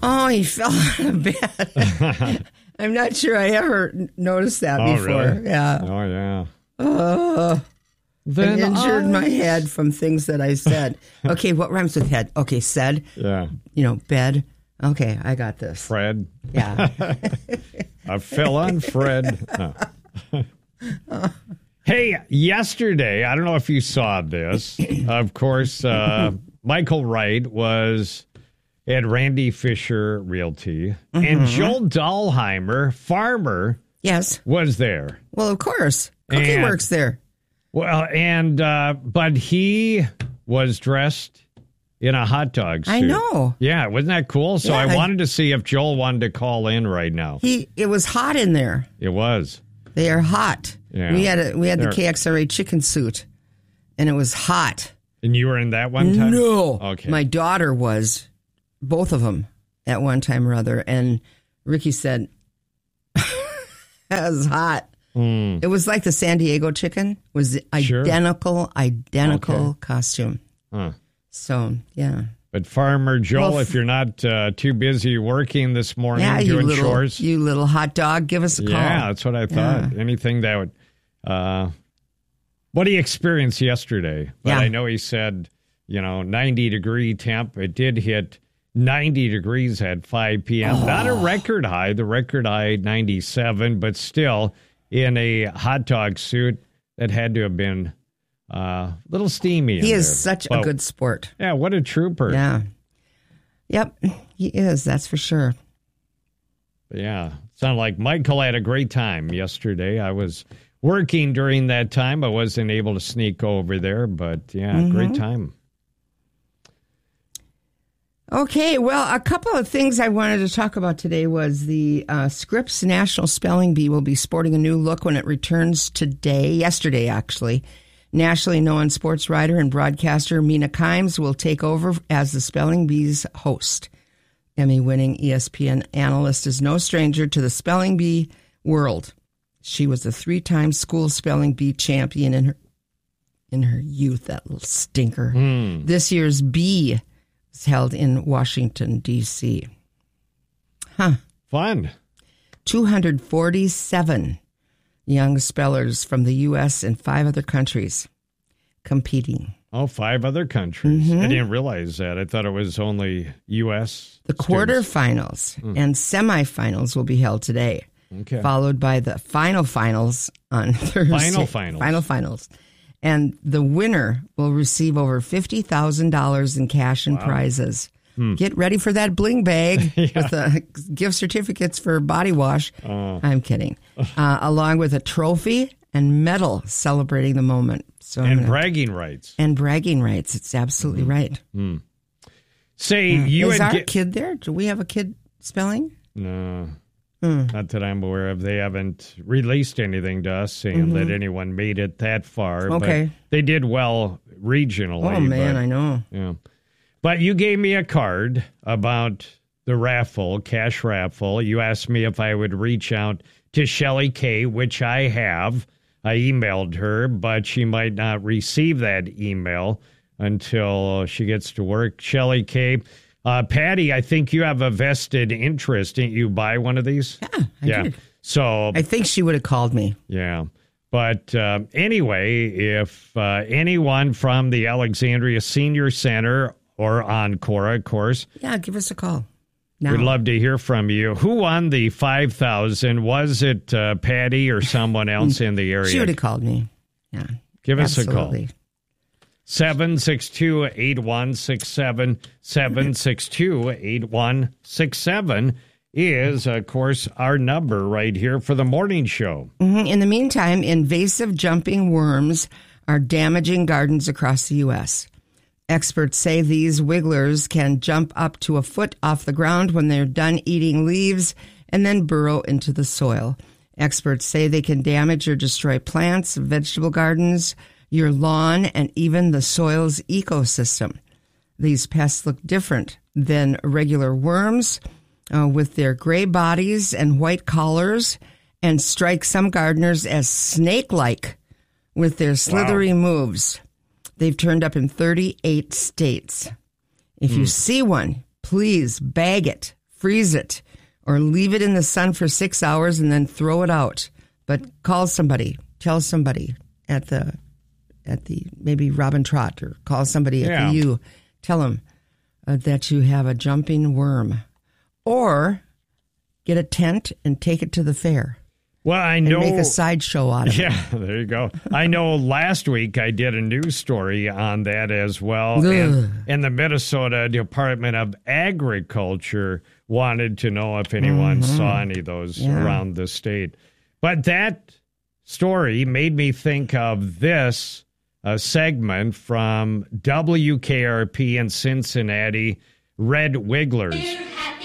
Oh, he fell out of bed. I'm not sure I ever noticed that before. Really? Yeah. Oh, yeah. I injured my head from things that I said. Okay, what rhymes with head? Okay, said. Yeah. Bed. Okay, I got this. Fred. Yeah. I fell on Fred. Oh. Hey, yesterday, I don't know if you saw this. Of course, Michael Wright was at Randy Fisher Realty, and Joel Dahlheimer, farmer, Yes. was there. Well, of course. Cookie And- works there. Well, and but he was dressed in a hot dog suit. I know. Yeah, wasn't that cool? So Yeah, I wanted to see if Joel wanted to call in right now. It was hot in there. It was. They are hot. Yeah. We had the They're- KXRA chicken suit, and it was hot. And you were in that one time? No. Okay. My daughter was, both of them, at one time or other. And Ricky said, that was hot. It was like the San Diego chicken. It was the identical costume. Huh. So, yeah. But Farmer Joel, Well, if you're not too busy working this morning Yeah, doing chores. you little hot dog, give us a call. Yeah, that's what I thought. Anything that would... what he experienced yesterday. But Yeah. I know he said, 90-degree temp. It did hit 90 degrees at 5 p.m. Not a record high. The record high, 97, but still in a hot dog suit that had to have been a little steamy. He in is there. such a good sport. Yeah, what a trooper. Yeah. Yep, he is. That's for sure. Yeah. Sounded like Michael had a great time yesterday. I was working during that time. I wasn't able to sneak over there, but yeah, great time. Okay, well, a couple of things I wanted to talk about today was the Scripps National Spelling Bee will be sporting a new look when it returns yesterday actually. Nationally known sports writer and broadcaster Mina Kimes will take over as the Spelling Bee's host. Emmy-winning ESPN analyst is no stranger to the Spelling Bee world. She was a 3-time school Spelling Bee champion in her youth, that little stinker. This year's Bee is held in Washington, D.C. Fun. 247 young spellers from the U.S. and 5 other countries competing. Oh, 5 other countries. I didn't realize that. I thought it was only U.S. The quarterfinals and semifinals will be held today, followed by the finals on Thursday. Final finals. And the winner will receive over $50,000 in cash and prizes. Get ready for that bling bag with the gift certificates for body wash. I'm kidding. Along with a trophy and medal celebrating the moment. So bragging rights. And bragging rights. It's absolutely right. Say Is our kid there? Do we have a kid spelling? No. Not that I'm aware of. They haven't released anything to us saying that anyone made it that far. Okay. But they did well regionally. Oh, man, I know. Yeah. But you gave me a card about the raffle, cash raffle. You asked me if I would reach out to Shelley Kay, which I have. I emailed her, but she might not receive that email until she gets to work. Shelley Kay. Patty, I think you have a vested interest. Didn't you buy one of these? Yeah, I did. So I think she would have called me. Yeah. But anyway, if anyone from the Alexandria Senior Center or Encore, of course. Yeah, give us a call. Now. We'd love to hear from you. Who won the $5,000? Was it Patty or someone else in the area? She would have called me. Yeah. Give us a call. 762-8167. 762-8167 is, of course, our number right here for the morning show. In the meantime, invasive jumping worms are damaging gardens across the U.S. Experts say these wigglers can jump up to a foot off the ground when they're done eating leaves and then burrow into the soil. Experts say they can damage or destroy plants, vegetable gardens, your lawn, and even the soil's ecosystem. These pests look different than regular worms with their gray bodies and white collars, and strike some gardeners as snake-like with their slithery moves. They've turned up in 38 states. If you see one, please bag it freeze it, or leave it in the sun for 6 hours and then throw it out. But call somebody, tell somebody at the maybe Robin Trott, or call somebody at the U. Tell them that you have a jumping worm, or get a tent and take it to the fair. Well, I know. And make a sideshow out of it. Yeah, there you go. I know last week I did a news story on that as well. And the Minnesota Department of Agriculture wanted to know if anyone saw any of those around the state. But that story made me think of this segment from WKRP in Cincinnati, Red Wigglers.